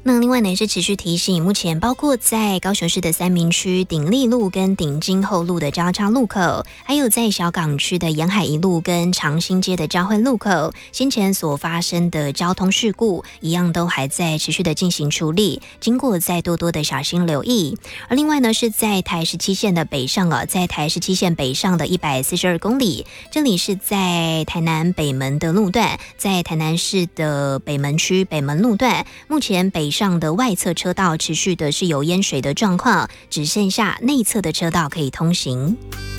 那另外呢，也是持续提醒，目前包括在高雄市的三民区鼎立路跟鼎金后路的交叉路口，还有在小港区的沿海一路跟长兴街的交汇路口，先前所发生的交通事故，一样都还在持续的进行处理，经过再多多的小心留意。而另外呢，是在台17线的北上在台17线北上的142公里，这里是在台南北门的路段，在台南市的北门区北门路段，目前北上的外侧车道持续的是有淹水的状况，只剩下内侧的车道可以通行。